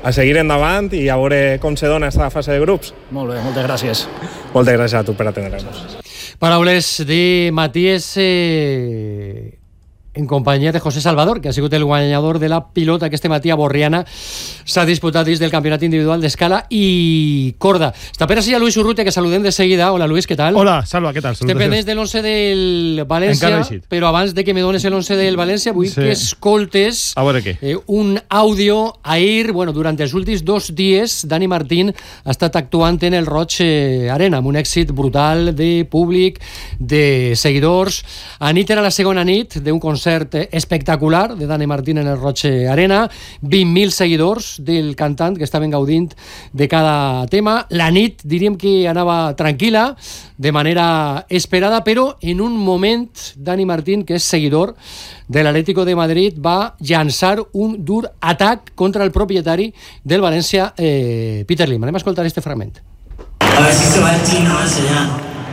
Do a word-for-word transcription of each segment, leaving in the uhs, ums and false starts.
a seguir endavant i a veure com se dona aquesta fase de grups. Molt bé, moltes gràcies. Moltes gràcies a tu per atendre'ns. Paraules de Matías eh, en companyia de José Salvador, que ha sigut el guanyador de la pilota que este matí a Borriana s'ha disputat dins del campionat individual d'escala i corda. Està per així a Luis Urrutia, que saludem de seguida. Hola, Luis, què tal? Hola, Salva, què tal? Estem pendents de l'onze del València, però abans de que me dones l'onze del València, vull sí. que escoltes a veure què. Eh, un àudio. Ahir, bueno, durant els últims dos dies, Dani Martín ha estat actuant en el Roig Arena, amb un èxit brutal de públic, de seguidors. Anit era la segona nit d'un concert espectacular de Dani Martín en el Roig Arena, vint mil seguidors del cantant que estaven gaudint de cada tema. La nit diríem que anava tranquil·la, de manera esperada, però en un moment Dani Martín, que és seguidor de l'Atlético de Madrid, va llançar un dur atac contra el propietari del València, eh, Peter Lim. Anem a escoltar este fragment. A ver si se va el chino ese ya.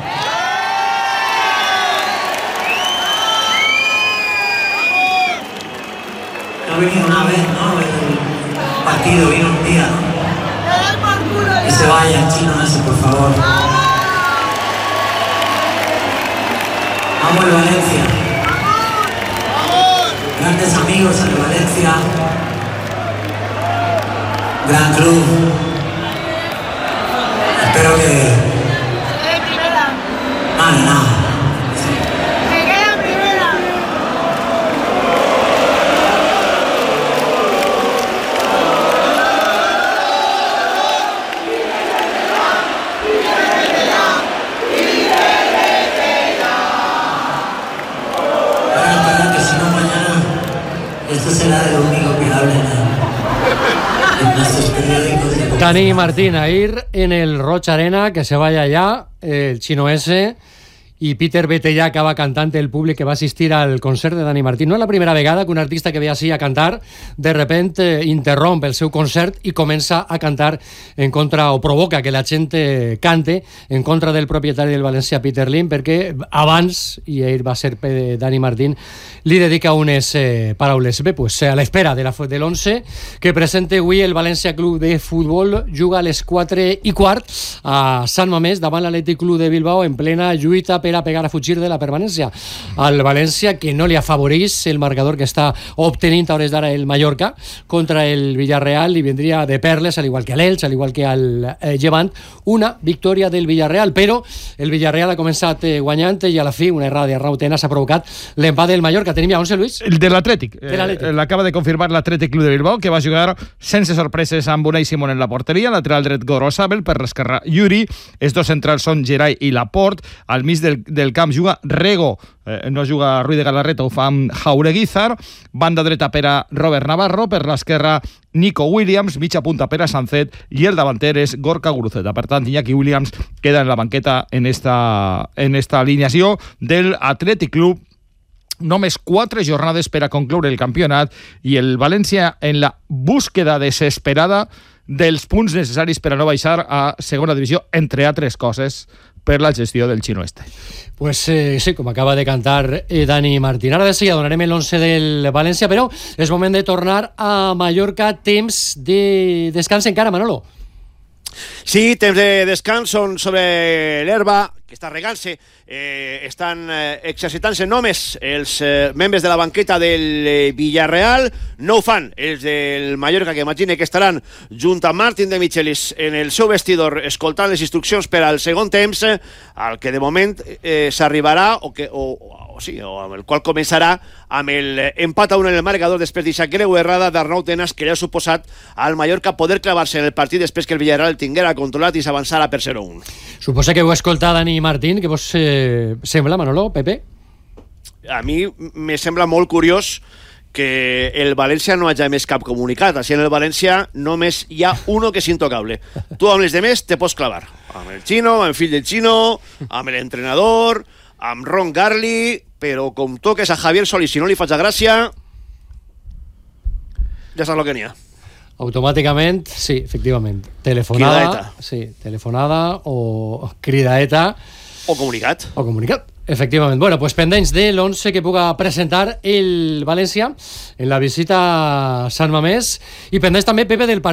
Ha venido una vez, ¿no? El partido vino un día, ¿no? Que se vaya el chino ese, por favor. Vamos al Valencia. Grandes amigos en el Valencia. Gran club. Espero que... Nada, nada. Dani Martín ahir en el Roig Arena, que se vaya ya el chino ese, i Peter Betellà acaba cantant el públic que va assistir al concert de Dani Martín. No és la primera vegada que un artista que ve així a cantar de repent eh, interromp el seu concert i comença a cantar en contra, o provoca que la gent eh, cante en contra del propietari del València, Peter Lim, perquè abans, i ell va ser eh, Dani Martín, li dedica unes eh, paraules. Bé, pues, a l'espera de, la, de l'onze que presenta avui el València Club de Futbol, juga a les quatre i quart a Sant Mamés davant l'Atlètic Club de Bilbao en plena lluita per a pegar a fugir de la permanència. Al València, que no li afavoreix el marcador que està obtenint a hores d'ara el Mallorca contra el Villarreal, i vendria de perles, al igual que a l'Elx, al igual que al eh, Llevant, una victòria del Villarreal, però el Villarreal ha començat eh, guanyant i a la fi una errada de Rautena s'ha provocat l'empat del Mallorca. Tenim ja onze, Luis? El de l'Atlètic. De l'Atlètic. Eh, l'acaba de confirmar l'Atlètic Club de Bilbao, que va jugar sense sorpreses amb Unai Simón en la porteria, lateral dret Gorosabel, per l'esquerra Yuri, els dos centrals són Geray i Laporte, al mig del, del camp juga Rego, eh, no juga Rui de Galarreta, ho fa amb Jaureguizar, banda dreta per a Robert Navarro, per l'esquerra Nico Williams, mitja punta per a Sancet, i el davanter és Gorka Guruceta. Per tant, Iñaki Williams queda en la banqueta en esta, en esta alineació del Athletic Club. Només quatre jornades per a concloure el campionat i el València en la búsqueda desesperada dels punts necessaris per a no baixar a segona divisió, entre altres coses, per la gestió del xino este. Pues eh, sí, com acaba de cantar eh, Dani Martín. Ara de seguida donarem l'onze del València, però és moment de tornar a Mallorca. Temps de descans encara, Manolo. Sí, temps de descans, són sobre l'herba, que està regant-se, eh, estan eh, exercitant-se només els eh, membres de la banqueta del eh, Villarreal, no ho fan els del Mallorca, que imagine que estaran junt amb Martín de Michelis en el seu vestidor escoltant les instruccions per al segon temps, eh, al que de moment eh, s'arribarà, o, que, o, o, sí, o amb el qual començarà amb l'empat a un en el marcador després d'aquesta greu errada d'Arnau Tenas, que li ha suposat al Mallorca poder clavar-se en el partit després que el Villarreal el tinguera controlat i s'avançara per zero un. Suposa que heu escoltat Dani Martín, que vos eh, sembla, Manolo, Pepe? A mi me sembla molt curiós que el València no hagi més cap comunicat. Així en el València només hi ha uno que és intocable. Tu amb els demés te pots clavar. Amb el Chino, amb el fill del Chino, amb l'entrenador, amb Ron Garli, però com toques a Javier Solís, si no li faig a gràcia, ja saps el que n'hi ha. Automàticament, sí, efectivament. Telefonada, cridaeta. Sí, telefonada o cridaeta. O comunicat. O comunicat, efectivament. Bueno, pues pendents de l'onze que puga presentar el València en la visita a Sant Mamés, i pendents també, Pepe, del partit